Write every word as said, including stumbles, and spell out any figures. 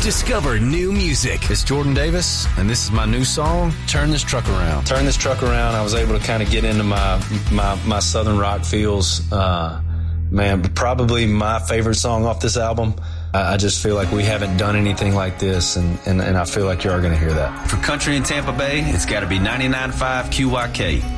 Discover new music. It's Jordan Davis, and this is my new song, Turn This Truck Around. Turn This Truck Around, I was able to kind of get into my my, my Southern rock feels. Uh, man, probably my favorite song off this album. I, I just feel like we haven't done anything like this, and, and, and I feel like you are going to hear that. For country in Tampa Bay, it's got to be ninety-nine point five Q Y K.